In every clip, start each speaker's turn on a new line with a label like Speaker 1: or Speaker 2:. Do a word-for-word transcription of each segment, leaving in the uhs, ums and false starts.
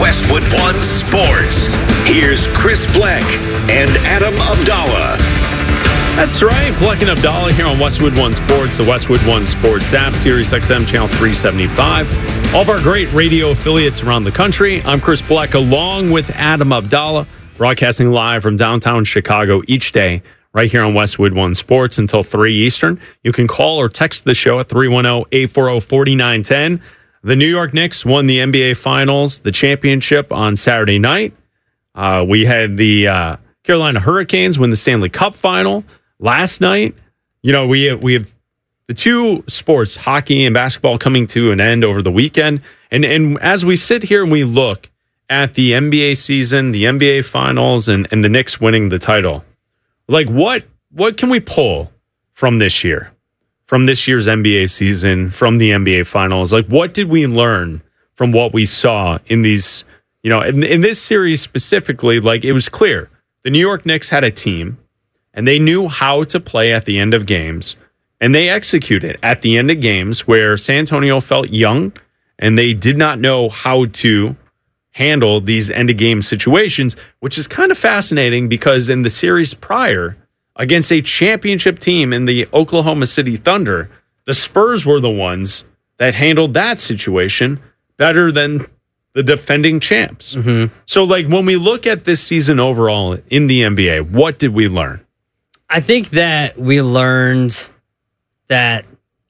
Speaker 1: Westwood One Sports. Here's Chris Bleck and Adam Abdallah.
Speaker 2: That's right, Bleck and Abdallah here on Westwood One Sports, the Westwood One Sports app, Sirius X M Channel three seventy-five. All of our great radio affiliates around the country. I'm Chris Bleck along with Adam Abdallah, broadcasting live from downtown Chicago each day, right here on Westwood One Sports until three Eastern. You can call or text the show at three one zero, eight four zero, four nine one zero. The New York Knicks won the N B A Finals, the championship on Saturday night. Uh, we had the uh, Carolina Hurricanes win the Stanley Cup final last night. You know, we have, we have the two sports, hockey and basketball, coming to an end over the weekend. And and as we sit here and we look at the N B A season, the N B A Finals, and, and the Knicks winning the title, like what what can we pull from this year? From this year's N B A season, from the N B A Finals? Like, what did we learn from what we saw in these, you know, in, in this series specifically? Like, it was clear the New York Knicks had a team and they knew how to play at the end of games, and they executed at the end of games where San Antonio felt young and they did not know how to handle these end of game situations, which is kind of fascinating because in the series prior, against a championship team in the Oklahoma City Thunder, the Spurs were the ones that handled that situation better than the defending champs. Mm-hmm. So, like, when we look at this season overall in the N B A, what did we learn?
Speaker 3: I think that we learned that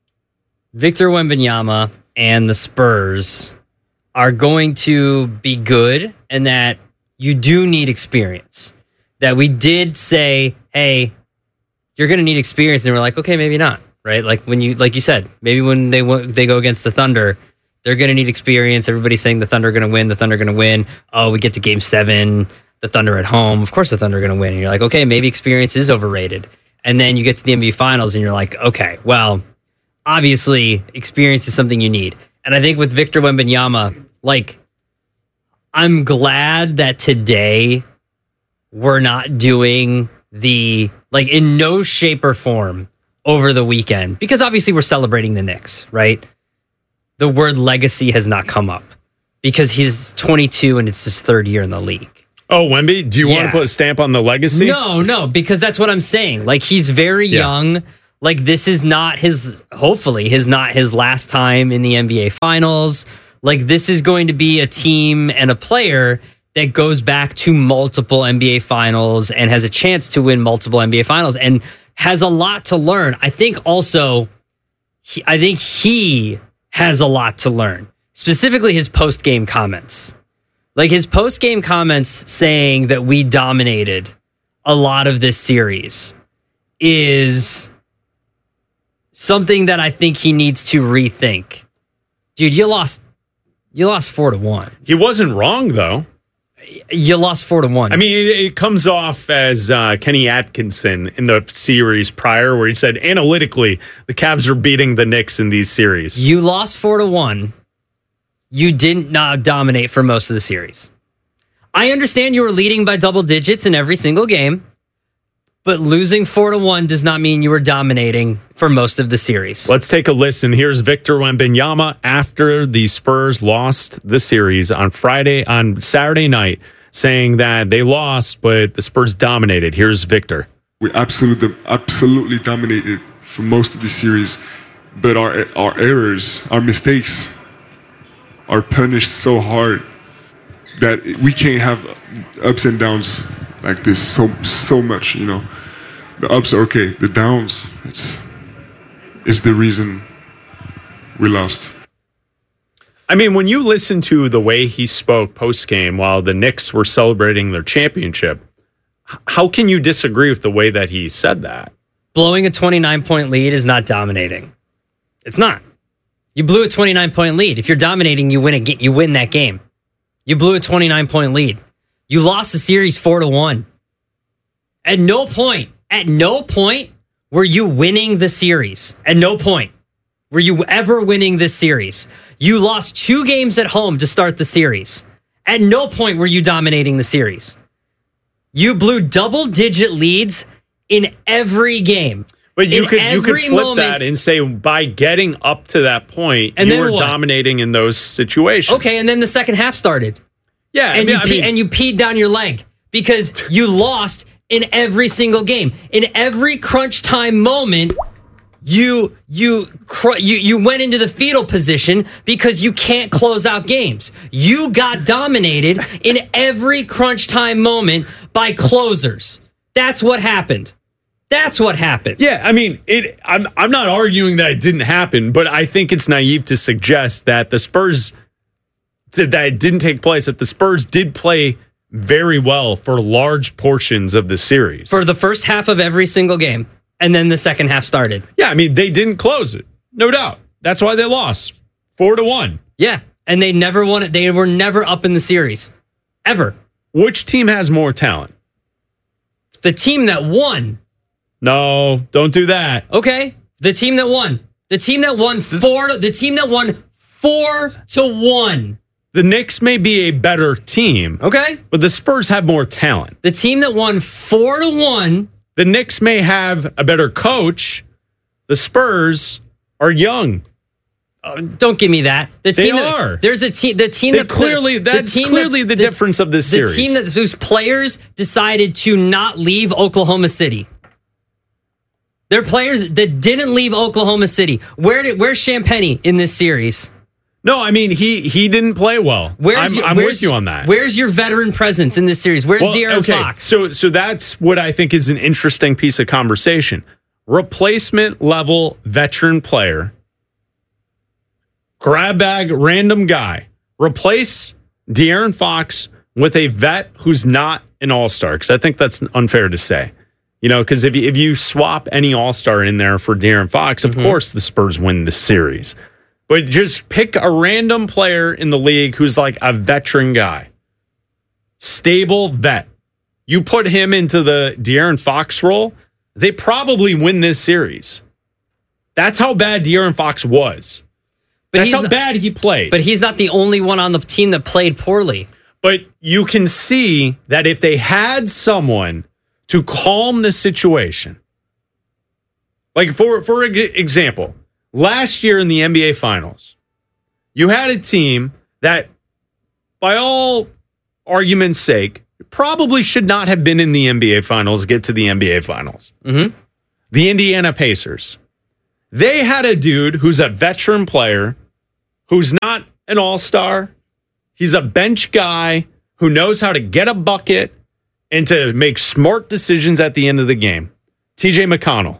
Speaker 3: Victor Wembanyama and the Spurs are going to be good and that you do need experience. That we did say, hey, you're going to need experience. And we're like, okay, maybe not, right? Like when you, like you said, maybe when they they go against the Thunder, they're going to need experience. Everybody's saying the Thunder are going to win. The Thunder are going to win. Oh, we get to game seven, the Thunder at home. Of course the Thunder are going to win. And you're like, okay, maybe experience is overrated. And then you get to the N B A Finals and you're like, okay, well, obviously experience is something you need. And I think with Victor Wembanyama, like, I'm glad that today we're not doing the, like, in no shape or form over the weekend, because obviously we're celebrating the Knicks, right? The word legacy has not come up because he's twenty-two and it's his third year in the league.
Speaker 2: Oh, Wemby, do you yeah. want to put a stamp on the legacy?
Speaker 3: No, no, because that's what I'm saying. Like, he's very yeah. young. Like, this is not his, hopefully, his not his last time in the N B A Finals. Like, this is going to be a team and a player that goes back to multiple N B A Finals and has a chance to win multiple N B A Finals and has a lot to learn. I think also, he, I think he has a lot to learn, specifically his post-game comments. Like, his post-game comments saying that we dominated a lot of this series is something that I think he needs to rethink. Dude, you lost you lost four to one.
Speaker 2: He wasn't wrong, though.
Speaker 3: You lost four to one.
Speaker 2: I mean, it, it comes off as uh, Kenny Atkinson in the series prior, where he said analytically the Cavs are beating the Knicks in these series.
Speaker 3: You lost four to one. You didn't not dominate for most of the series. I understand you were leading by double digits in every single game, but losing four to one does not mean you were dominating for most of the series.
Speaker 2: Let's take a listen. Here's Victor Wembanyama after the Spurs lost the series on Friday, on Saturday night, saying that they lost, but the Spurs dominated. Here's Victor.
Speaker 4: We absolutely, absolutely dominated for most of the series, but our our errors, our mistakes, are punished so hard that we can't have ups and downs like this so so much, you know. The ups are okay, the downs, it's is the reason we lost.
Speaker 2: I mean, when you listen to the way he spoke post-game while the Knicks were celebrating their championship, how can you disagree with the way that he said that?
Speaker 3: Blowing a twenty-nine point lead is not dominating. It's not. You blew a twenty-nine point lead. If you're dominating, you win a ga- you win that game. You blew a twenty-nine point lead. You lost the series four to one. At no point, at no point were you winning the series. At no point were you ever winning this series. You lost two games at home to start the series. At no point were you dominating the series. You blew double-digit leads in every game.
Speaker 2: But you
Speaker 3: in
Speaker 2: could you could flip
Speaker 3: moment,
Speaker 2: that and say by getting up to that point,
Speaker 3: and
Speaker 2: you
Speaker 3: then
Speaker 2: were
Speaker 3: what?
Speaker 2: dominating in those situations.
Speaker 3: Okay, and then the second half started.
Speaker 2: Yeah, I
Speaker 3: and
Speaker 2: mean,
Speaker 3: you
Speaker 2: I
Speaker 3: pee,
Speaker 2: mean-
Speaker 3: and you peed down your leg because you lost in every single game. In every crunch time moment, you you cr- you you went into the fetal position because you can't close out games. You got dominated in every crunch time moment by closers. That's what happened. That's what happened.
Speaker 2: Yeah, I mean, it. I'm I'm not arguing that it didn't happen, but I think it's naive to suggest that the Spurs that it didn't take place. That the Spurs did play very well for large portions of the series.
Speaker 3: For the first half of every single game, and then the second half started.
Speaker 2: Yeah, I mean, they didn't close it, no doubt. That's why they lost four to one.
Speaker 3: Yeah, and they never won it. They were never up in the series, ever.
Speaker 2: Which team has more talent?
Speaker 3: The team that won.
Speaker 2: No, don't do that.
Speaker 3: Okay, the team that won. The team that won four. To, the team that won four to one.
Speaker 2: The Knicks may be a better team,
Speaker 3: Okay,
Speaker 2: but the Spurs have more talent.
Speaker 3: the team that won four to one.
Speaker 2: The Knicks may have a better coach. The Spurs are young.
Speaker 3: Don't give me that. The
Speaker 2: They
Speaker 3: team that,
Speaker 2: are.
Speaker 3: There's a team. The team
Speaker 2: They
Speaker 3: that
Speaker 2: clearly-
Speaker 3: the
Speaker 2: that's
Speaker 3: team
Speaker 2: clearly the difference of this series.
Speaker 3: The team that whose players decided to not leave Oklahoma City. They're players that didn't leave Oklahoma City. Where did where's Champagny in this series?
Speaker 2: No, I mean, he he didn't play well.
Speaker 3: Where's
Speaker 2: I'm,
Speaker 3: your,
Speaker 2: I'm
Speaker 3: where's,
Speaker 2: with you on that.
Speaker 3: Where's your veteran presence in this series? Where's
Speaker 2: Well,
Speaker 3: De'Aaron
Speaker 2: okay,
Speaker 3: Fox?
Speaker 2: So, so that's what I think is an interesting piece of conversation. Replacement level veteran player, grab bag, random guy. Replace De'Aaron Fox with a vet who's not an all-star, because I think that's unfair to say. You know, because if you, if you swap any all-star in there for De'Aaron Fox, of
Speaker 3: Mm-hmm.
Speaker 2: course the Spurs win the series. But just pick a random player in the league who's like a veteran guy. Stable vet. You put him into the De'Aaron Fox role, they probably win this series. That's how bad De'Aaron Fox was.
Speaker 3: But
Speaker 2: That's
Speaker 3: he's
Speaker 2: how
Speaker 3: not-
Speaker 2: bad he played.
Speaker 3: But he's not the only one on the team that played poorly.
Speaker 2: But you can see that if they had someone to calm the situation, like for, for example, last year in the N B A Finals, you had a team that, by all argument's sake, probably should not have been in the N B A Finals, get to the N B A Finals.
Speaker 3: Mm-hmm.
Speaker 2: The Indiana Pacers. They had a dude who's a veteran player, who's not an all-star. He's a bench guy who knows how to get a bucket and to make smart decisions at the end of the game. T J McConnell.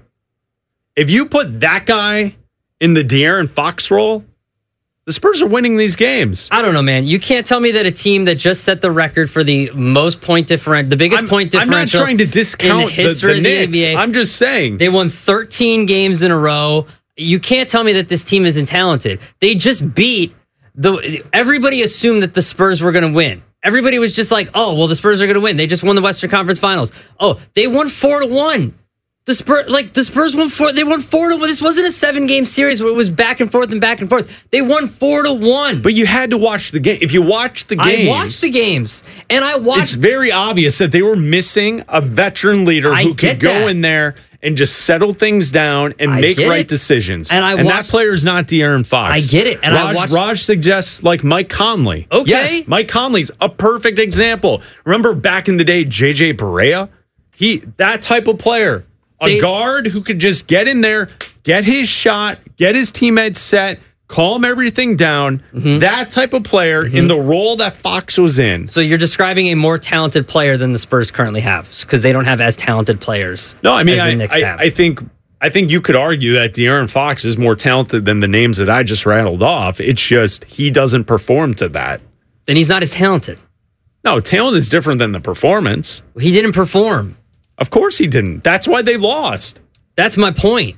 Speaker 2: If you put that guy in the De'Aaron Fox role, the Spurs are winning these games.
Speaker 3: I don't know, man. You can't tell me that a team that just set the record for the most point differential, the biggest
Speaker 2: I'm,
Speaker 3: point
Speaker 2: I'm
Speaker 3: differential.
Speaker 2: not trying to
Speaker 3: in
Speaker 2: discount
Speaker 3: the
Speaker 2: the,
Speaker 3: history
Speaker 2: the
Speaker 3: of the
Speaker 2: Knicks.
Speaker 3: N B A.
Speaker 2: I'm just saying.
Speaker 3: They won thirteen games in a row. You can't tell me that this team isn't talented. They just beat the. Everybody assumed that the Spurs were going to win. Everybody was just like, "Oh, well, the Spurs are going to win. They just won the Western Conference Finals." Oh, they won four to one. The Spurs, like the Spurs, won four. They won four to one. This wasn't a seven-game series where it was back and forth and back and forth. They won four to one.
Speaker 2: But you had to watch the game. If you watch the games,
Speaker 3: I watched the games, and I watched.
Speaker 2: It's very obvious that they were missing a veteran leader
Speaker 3: I
Speaker 2: who
Speaker 3: get
Speaker 2: could go
Speaker 3: that.
Speaker 2: in there and just settle things down and
Speaker 3: I
Speaker 2: make
Speaker 3: get
Speaker 2: right
Speaker 3: it.
Speaker 2: decisions.
Speaker 3: And I
Speaker 2: and that
Speaker 3: watched-
Speaker 2: player is not De'Aaron Fox.
Speaker 3: I get it. And I
Speaker 2: Raj,
Speaker 3: watched-
Speaker 2: Raj suggests like Mike Conley.
Speaker 3: Okay.
Speaker 2: Yes, Mike Conley's a perfect example. Remember back in the day, J J Barea? He that type of player. A
Speaker 3: They-
Speaker 2: guard who could just get in there, get his shot, get his teammates set, calm everything down.
Speaker 3: Mm-hmm.
Speaker 2: That type of player in the role that Fox was in.
Speaker 3: So you're describing a more talented player than the Spurs currently have because they don't have as talented players.
Speaker 2: No, I mean,
Speaker 3: as the
Speaker 2: I,
Speaker 3: Knicks
Speaker 2: I,
Speaker 3: have.
Speaker 2: I think I think you could argue that De'Aaron Fox is more talented than the names that I just rattled off. It's just he doesn't perform to that.
Speaker 3: Then he's not as talented.
Speaker 2: No, talent is different than the performance.
Speaker 3: He didn't perform.
Speaker 2: Of course he didn't. That's why they lost.
Speaker 3: That's my point.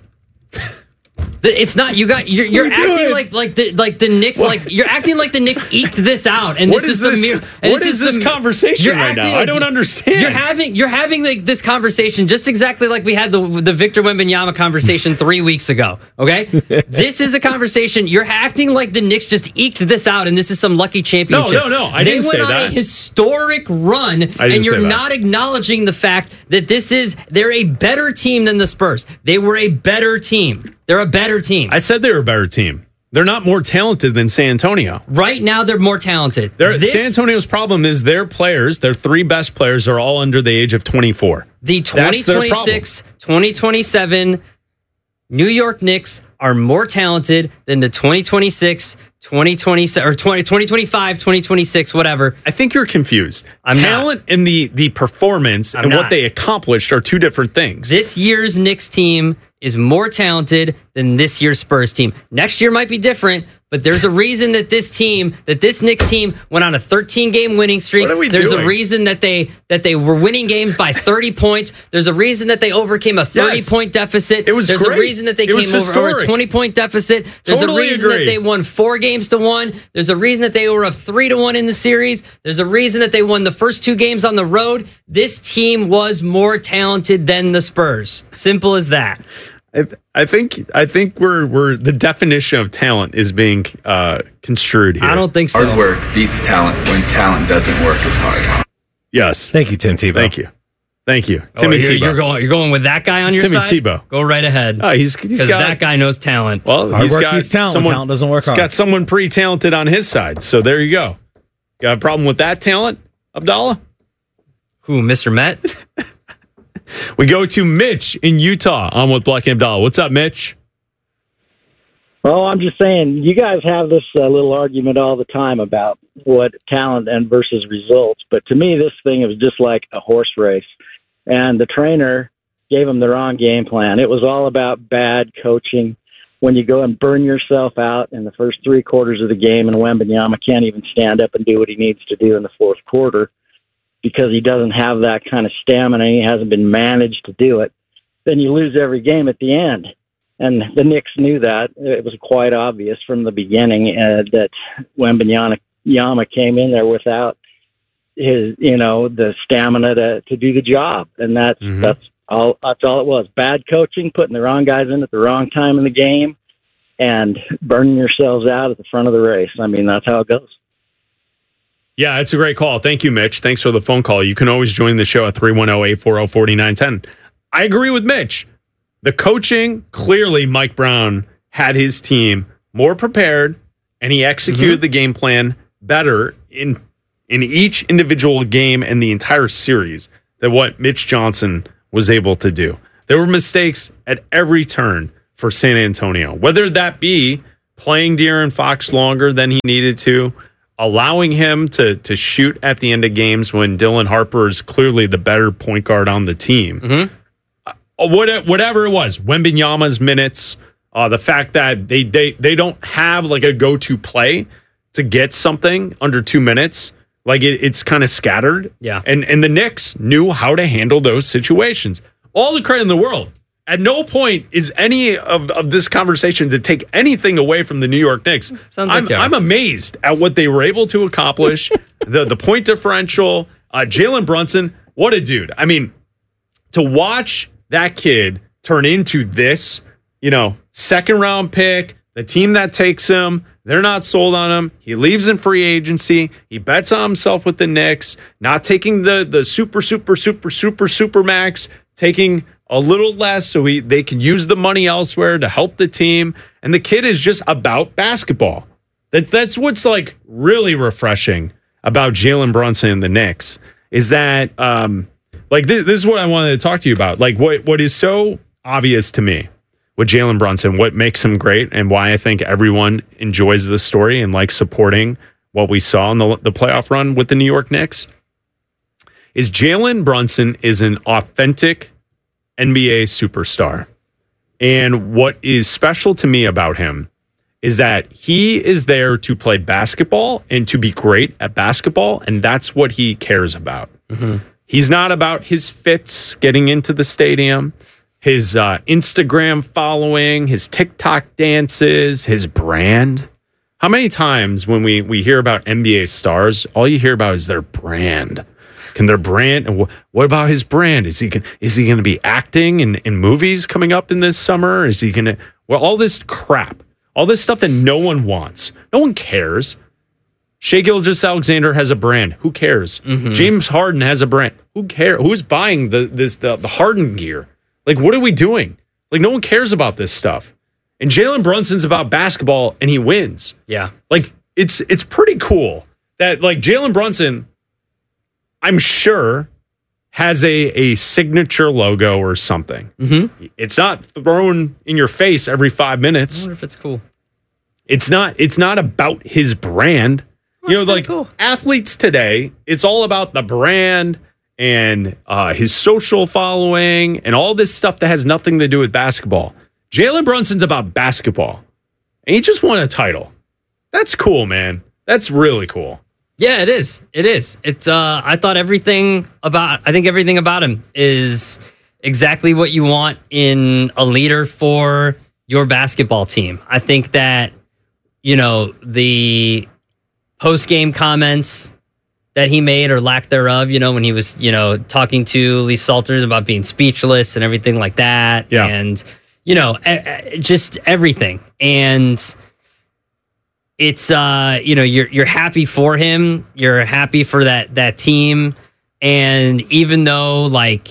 Speaker 3: The- It's not you got you're, you're
Speaker 2: What are you
Speaker 3: acting
Speaker 2: doing?
Speaker 3: like like the like the Knicks
Speaker 2: What?
Speaker 3: like you're acting like the Knicks eked this out and
Speaker 2: What
Speaker 3: this
Speaker 2: is
Speaker 3: is some
Speaker 2: this-
Speaker 3: mere and
Speaker 2: what is this
Speaker 3: some-
Speaker 2: conversation
Speaker 3: you're
Speaker 2: right now?
Speaker 3: acting
Speaker 2: I
Speaker 3: like-
Speaker 2: don't understand.
Speaker 3: You're having you're having like this conversation just exactly like we had the the Victor Wembanyama conversation three weeks ago. Okay, this is a conversation. You're acting like the Knicks just eked this out and this is some lucky championship.
Speaker 2: No, no, no, I
Speaker 3: they
Speaker 2: didn't
Speaker 3: went
Speaker 2: say
Speaker 3: on
Speaker 2: that.
Speaker 3: a historic run,
Speaker 2: didn't
Speaker 3: and you're
Speaker 2: say that.
Speaker 3: not acknowledging the fact that this is they're a better team than the Spurs. They were a better team. They're a better team.
Speaker 2: I said they were a better team. They're not more talented than San Antonio.
Speaker 3: Right now, they're more talented.
Speaker 2: They're,
Speaker 3: This-
Speaker 2: San Antonio's problem is their players, their three best players, are all under the age of twenty-four.
Speaker 3: The twenty twenty-six, twenty twenty-seven New York Knicks are more talented than the twenty twenty-six, twenty twenty-seven, or twenty, twenty twenty-five, twenty twenty-six, whatever.
Speaker 2: I think you're confused.
Speaker 3: I'm
Speaker 2: Talent
Speaker 3: not.
Speaker 2: and the, the performance
Speaker 3: I'm
Speaker 2: and
Speaker 3: not.
Speaker 2: what they accomplished are two different things.
Speaker 3: This year's Knicks team is more talented than this year's Spurs team. Next year might be different, but there's a reason that this team, that this Knicks team went on a thirteen-game winning streak.
Speaker 2: What are we
Speaker 3: There's
Speaker 2: doing?
Speaker 3: a reason that they that they were winning games by thirty points. There's a reason that they overcame a thirty-point deficit.
Speaker 2: It was
Speaker 3: There's
Speaker 2: great.
Speaker 3: a reason that they
Speaker 2: It was
Speaker 3: came over, over a
Speaker 2: historic.
Speaker 3: twenty-point deficit. There's
Speaker 2: Totally
Speaker 3: a reason
Speaker 2: agree.
Speaker 3: that they won four games to one. There's a reason that they were up three to one in the series. There's a reason that they won the first two games on the road. This team was more talented than the Spurs. Simple as that.
Speaker 2: I, I think I think we're we're the definition of talent is being uh, construed here.
Speaker 3: I don't think so.
Speaker 5: Hard work beats talent when talent doesn't work as hard.
Speaker 2: Yes.
Speaker 6: Thank you, Tim Tebow.
Speaker 2: Thank you. Thank you.
Speaker 3: Oh,
Speaker 2: Timmy
Speaker 3: you're,
Speaker 2: Tebow.
Speaker 3: you're going. You're going with that guy on your
Speaker 2: Timmy
Speaker 3: side.
Speaker 2: Tebow.
Speaker 3: Go right ahead.
Speaker 2: Oh, he's he's
Speaker 3: Because
Speaker 2: got
Speaker 3: that guy knows talent.
Speaker 2: Well,
Speaker 6: Hard
Speaker 2: he's
Speaker 6: work
Speaker 2: got
Speaker 6: beats talent when
Speaker 2: someone
Speaker 6: talent doesn't work
Speaker 2: he's
Speaker 6: hard.
Speaker 2: got someone pretty talented on his side. So there you go. Got a problem with that talent, Abdallah?
Speaker 3: Who, Mister Met?
Speaker 2: We go to Mitch in Utah on with Black and Abdallah. What's up, Mitch?
Speaker 7: Well, I'm just saying, you guys have this uh, little argument all the time about what talent and versus results. But to me, this thing was just like a horse race. And the trainer gave them the wrong game plan. It was all about bad coaching. When you go and burn yourself out in the first three quarters of the game, and Wembanyama can't even stand up and do what he needs to do in the fourth quarter because he doesn't have that kind of stamina and he hasn't been managed to do it, then you lose every game at the end. And the Knicks knew that. It was quite obvious from the beginning uh, that Wembanyama came in there without his, you know, the stamina to, to do the job. And that's,
Speaker 2: Mhm.
Speaker 7: that's all, that's all it was. Bad coaching, putting the wrong guys in at the wrong time in the game, and burning yourselves out at the front of the race. I mean, that's how it goes.
Speaker 2: Yeah, it's a great call. Thank you, Mitch. Thanks for the phone call. You can always join the show at three one zero, eight four zero, four nine one zero. I agree with Mitch. The coaching, clearly Mike Brown had his team more prepared, and he executed
Speaker 3: Mm-hmm.
Speaker 2: the game plan better in in each individual game and the entire series than what Mitch Johnson was able to do. There were mistakes at every turn for San Antonio, whether that be playing De'Aaron Fox longer than he needed to, allowing him to to shoot at the end of games when Dylan Harper is clearly the better point guard on the team.
Speaker 3: Mm-hmm.
Speaker 2: Uh, what, whatever it was, Wembanyama's minutes, uh, the fact that they, they they don't have like a go-to play to get something under two minutes, like it, it's kind of scattered.
Speaker 3: Yeah.
Speaker 2: And and the Knicks knew how to handle those situations. All the credit in the world. At no point is any of, of this conversation to take anything away from the New York Knicks.
Speaker 3: Sounds like
Speaker 2: I'm,
Speaker 3: you are.
Speaker 2: I'm amazed at what they were able to accomplish. the the point differential, uh, Jalen Brunson, what a dude. I mean, to watch that kid turn into this, you know, second round pick, the team that takes him, they're not sold on him. He leaves in free agency. He bets on himself with the Knicks, not taking the the super, super, super, super, super max, taking a little less so he, they can use the money elsewhere to help the team. And the kid is just about basketball. That That's what's like really refreshing about Jalen Brunson and the Knicks is that, um, like, this, this is what I wanted to talk to you about. Like, what what is so obvious to me with Jalen Brunson, what makes him great, and why I think everyone enjoys this story and likes supporting what we saw in the, the playoff run with the New York Knicks, is Jalen Brunson is an authentic N B A superstar. And what is special to me about him is that he is there to play basketball and to be great at basketball, and that's what he cares about. Mm-hmm. He's not about his fits getting into the stadium, his uh, Instagram following, his TikTok dances, his brand. How many times when we, we hear about N B A stars, all you hear about is their brand? Can their brand, and wh- what about his brand? Is he gonna, is he going to be acting in, in movies coming up in this summer? Is he going to, well, all this crap, all this stuff that no one wants, no one cares. Shai Gilgeous-Alexander has a brand. Who cares? Mm-hmm. James Harden has a brand. Who cares? Who's buying the this the, the Harden gear? Like, what are we doing? Like, no one cares about this stuff. And Jalen Brunson's about basketball, and he wins.
Speaker 3: Yeah.
Speaker 2: Like, it's it's pretty cool that, like, Jalen Brunson, I'm sure, has a, a signature logo or something.
Speaker 3: Mm-hmm.
Speaker 2: It's not thrown in your face every five minutes.
Speaker 3: I wonder if it's cool.
Speaker 2: It's not it's not about his brand.
Speaker 3: Well,
Speaker 2: you know,
Speaker 3: that's
Speaker 2: like
Speaker 3: kinda cool.
Speaker 2: athletes today, it's all about the brand and uh, his social following and all this stuff that has nothing to do with basketball. Jalen Brunson's about basketball. And he just won a title. That's cool, man. That's really cool.
Speaker 3: Yeah, it is. It is. It's. Uh, I thought everything about. I think everything about him is exactly what you want in a leader for your basketball team. I think that, you know, the post game comments that he made or lack thereof. You know, when he was, you know, talking to Lee Salters about being speechless and everything like that.
Speaker 2: Yeah.
Speaker 3: And you know, just everything. And it's uh, you know, you're you're happy for him. You're happy for that that team. And even though like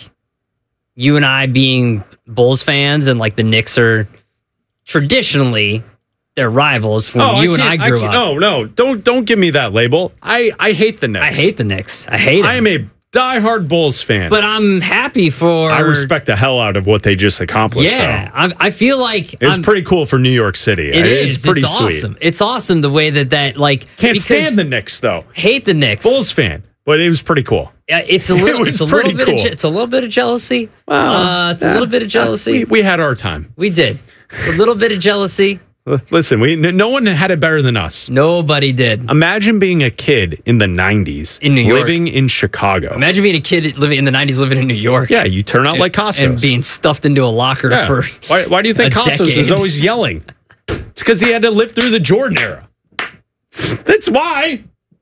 Speaker 3: you and I being Bulls fans and like the Knicks are traditionally they're rivals from
Speaker 2: Oh,
Speaker 3: you
Speaker 2: I
Speaker 3: and I
Speaker 2: can't-
Speaker 3: grew
Speaker 2: can't-
Speaker 3: up.
Speaker 2: No, no, don't don't give me that label. I, I hate the Knicks.
Speaker 3: I hate the Knicks. I hate them.
Speaker 2: I am a diehard Bulls fan.
Speaker 3: But I'm happy for
Speaker 2: I respect the hell out of what they just accomplished.
Speaker 3: Yeah, I, I feel like
Speaker 2: though. It's
Speaker 3: I'm-
Speaker 2: pretty cool for New York City.
Speaker 3: It
Speaker 2: it's
Speaker 3: is.
Speaker 2: pretty
Speaker 3: it's
Speaker 2: sweet.
Speaker 3: awesome. It's awesome the way that that like
Speaker 2: Can't
Speaker 3: because-
Speaker 2: stand the Knicks though.
Speaker 3: hate the Knicks.
Speaker 2: Bulls fan, but it was pretty cool.
Speaker 3: Yeah, it's a little.
Speaker 2: was
Speaker 3: it's a little
Speaker 2: pretty
Speaker 3: bit.
Speaker 2: cool.
Speaker 3: Of, je- it's a little bit of jealousy.
Speaker 2: Well,
Speaker 3: uh, it's a
Speaker 2: yeah,
Speaker 3: little bit of jealousy.
Speaker 2: We, we had our time.
Speaker 3: We did a little bit of jealousy.
Speaker 2: Listen, we no one had it better than us.
Speaker 3: Nobody did.
Speaker 2: Imagine being a kid in the nineties
Speaker 3: In New York.
Speaker 2: living in Chicago.
Speaker 3: Imagine being a kid living in the nineties, living in New York.
Speaker 2: Yeah, you turn out like Costos.
Speaker 3: and being stuffed into a locker
Speaker 2: Yeah.
Speaker 3: for.
Speaker 2: Why, why do you think
Speaker 3: a
Speaker 2: Costos is
Speaker 3: decade.
Speaker 2: always yelling? It's because he had to live through the Jordan era. That's why.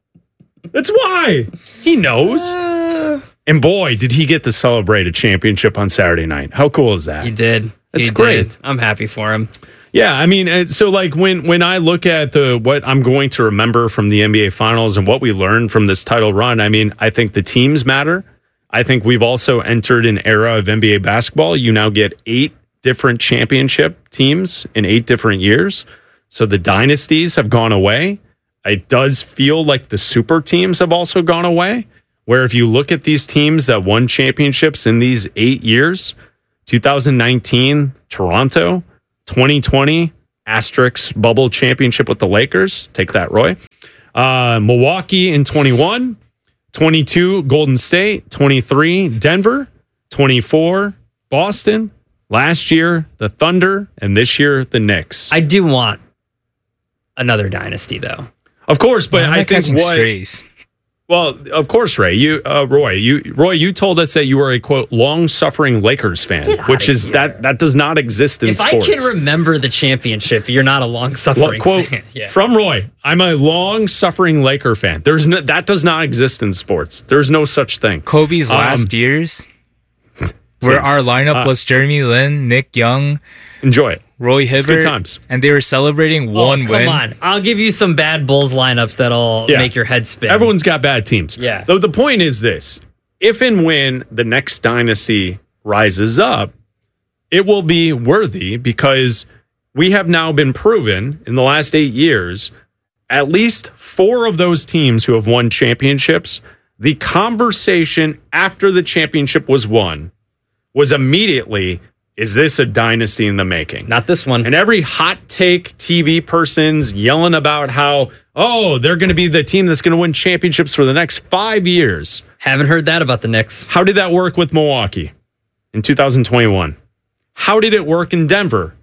Speaker 2: That's why. He knows. And boy, did he get to celebrate a championship on Saturday night. How cool is that?
Speaker 3: He did.
Speaker 2: That's
Speaker 3: He
Speaker 2: great.
Speaker 3: did. I'm happy for him.
Speaker 2: Yeah, I mean, uh, so like when when I look at the what I'm going to remember from the N B A Finals and what we learned from this title run, I mean, I think the teams matter. I think we've also entered an era of N B A basketball. You now get eight different championship teams in eight different years. So the dynasties have gone away. It does feel like the super teams have also gone away, where if you look at these teams that won championships in these eight years, two thousand nineteen, Toronto, twenty twenty, asterisk bubble championship with the Lakers. Take that, Roy. Uh, Milwaukee in twenty-one, twenty-two, Golden State, twenty-three, Denver, twenty-four, Boston. Last year, the Thunder, and this year, the Knicks.
Speaker 3: I do want another dynasty, though.
Speaker 2: Of course, but
Speaker 6: I'm
Speaker 2: I
Speaker 6: not
Speaker 2: think
Speaker 6: catching
Speaker 2: what.
Speaker 6: strays.
Speaker 2: Well, of course, Ray. You, uh, Roy. You, Roy. You told us that you were a quote long-suffering Lakers fan,
Speaker 3: Get
Speaker 2: which
Speaker 3: outta
Speaker 2: is
Speaker 3: here.
Speaker 2: that that does not exist in
Speaker 3: If
Speaker 2: sports.
Speaker 3: I can remember the championship, you're not a long-suffering
Speaker 2: Well, quote
Speaker 3: fan. Yeah.
Speaker 2: from Roy. I'm a long-suffering Laker fan. There's no, that does not exist in sports. There's no such thing.
Speaker 6: Kobe's
Speaker 2: Um,
Speaker 6: last years, where
Speaker 2: yes.
Speaker 6: our lineup
Speaker 2: Uh,
Speaker 6: was Jeremy Lin, Nick Young,
Speaker 2: Enjoy it.
Speaker 6: Roy Hibbert,
Speaker 2: good times.
Speaker 6: and they were celebrating
Speaker 3: Oh,
Speaker 6: one
Speaker 3: come
Speaker 6: win.
Speaker 3: on. I'll give you some bad Bulls lineups that'll
Speaker 2: Yeah.
Speaker 3: make your head spin.
Speaker 2: Everyone's got bad teams.
Speaker 3: Yeah.
Speaker 2: Though the point is this: if and when the next dynasty rises up, it will be worthy because we have now been proven in the last eight years, at least four of those teams who have won championships, the conversation after the championship was won was immediately, is this a dynasty in the making?
Speaker 3: Not this one.
Speaker 2: And every hot take T V person's yelling about how, oh, they're going to be the team that's going to win championships for the next five years.
Speaker 3: Haven't heard that about the Knicks.
Speaker 2: How did that work with Milwaukee in two thousand twenty-one? How did it work in Denver?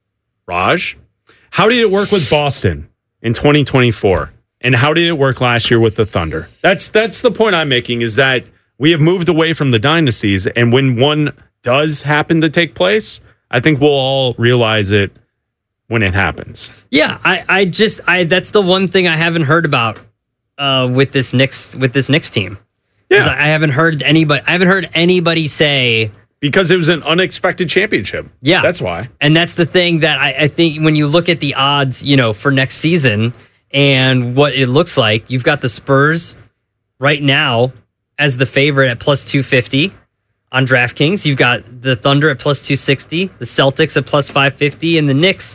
Speaker 2: Raj? How did it work with Boston in twenty twenty-four? And how did it work last year with the Thunder? That's that's the point I'm making, is that we have moved away from the dynasties, and when one does happen to take place, I think we'll all realize it when it happens.
Speaker 3: Yeah, I, I just I that's the one thing I haven't heard about uh, with this Knicks with this Knicks team.
Speaker 2: Yeah.
Speaker 3: I haven't heard anybody I haven't heard anybody say,
Speaker 2: Because it was an unexpected championship.
Speaker 3: yeah.
Speaker 2: That's why.
Speaker 3: And that's the thing that I, I think when you look at the odds, you know, for next season and what it looks like, you've got the Spurs right now as the favorite at plus two fifty on DraftKings. You've got the Thunder at plus two sixty, the Celtics at plus five fifty, and the Knicks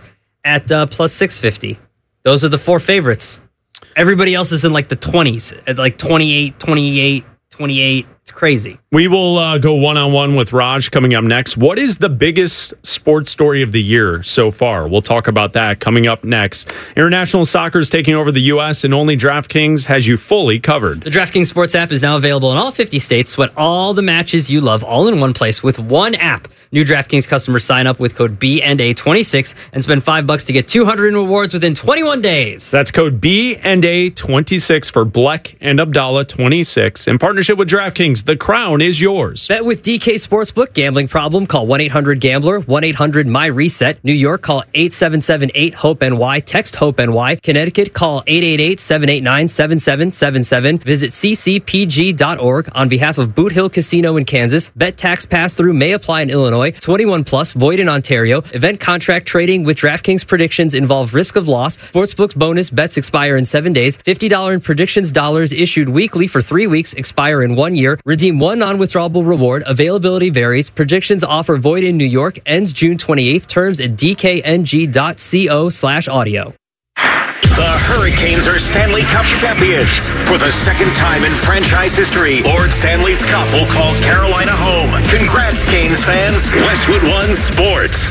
Speaker 3: at uh, plus six fifty. Those are the four favorites. Everybody else is in like the twenties, at like twenty-eight, twenty-eight, twenty-eight. It's crazy.
Speaker 2: We will uh, go one-on-one with Raj coming up next. What is the biggest sports story of the year so far? We'll talk about that coming up next. International soccer is taking over the U S, and only DraftKings has you fully covered.
Speaker 3: The DraftKings Sports app is now available in all fifty states. Sweat all the matches you love all in one place with one app. New DraftKings customers sign up with code B N A twenty-six and spend five bucks to get two hundred in rewards within twenty-one days.
Speaker 2: That's code B N A twenty-six for Bleck and Abdallah twenty-six. In partnership with DraftKings, the crown is yours.
Speaker 3: Bet with D K Sportsbook. Gambling problem? Call one eight hundred gambler, one eight hundred my reset. New York, call eight seven seven eight hope N Y. Text HOPE-NY. Connecticut, call eight eight eight, seven eight nine, seven seven seven seven. Visit c c p g dot org on behalf of Boot Hill Casino in Kansas. Bet tax pass-through may apply in Illinois. twenty-one plus, void in Ontario. Event contract trading with DraftKings predictions involve risk of loss. Sportsbook's bonus bets expire in seven days. fifty dollars in predictions dollars issued weekly for three weeks, expire in one year. Redeem one non-withdrawable reward. Availability varies. Predictions offer void in New York. Ends June twenty-eighth. Terms at d k n g dot co slash audio.
Speaker 1: The Hurricanes are Stanley Cup champions. For the second time in franchise history, Lord Stanley's Cup will call Carolina home. Congrats, Canes fans. Westwood One Sports.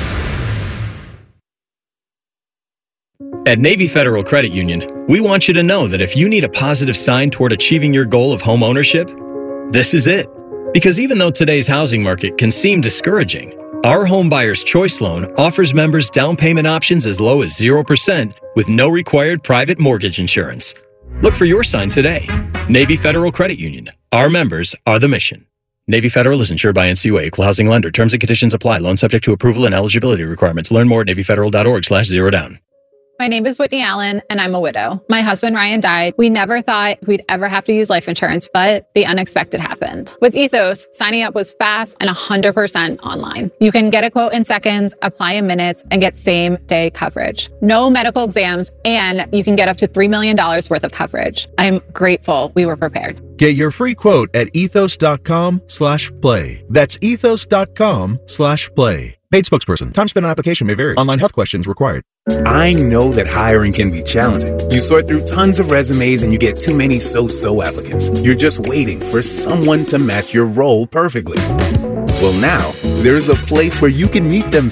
Speaker 8: At Navy Federal Credit Union, we want you to know that if you need a positive sign toward achieving your goal of home ownership, this is it. Because even though today's housing market can seem discouraging, our Home Buyer's Choice Loan offers members down payment options as low as zero percent with no required private mortgage insurance. Look for your sign today. Navy Federal Credit Union. Our members are the mission. Navy Federal is insured by N C U A, Equal Housing Lender. Terms and conditions apply. Loan subject to approval and eligibility requirements. Learn more at navy federal dot org slash zero down.
Speaker 9: My name is Whitney Allen, and I'm a widow. My husband, Ryan, died. We never thought we'd ever have to use life insurance, but the unexpected happened. With Ethos, signing up was fast and one hundred percent online. You can get a quote in seconds, apply in minutes, and get same-day coverage. No medical exams, and you can get up to three million dollars worth of coverage. I'm grateful we were prepared.
Speaker 10: Get your free quote at ethos.com slash play. That's ethos.com slash play. Paid spokesperson. Time spent on application may vary. Online health questions required.
Speaker 11: I know that hiring can be challenging. You sort through tons of resumes and you get too many so-so applicants. You're just waiting for someone to match your role perfectly. Well, now, there's a place where you can meet them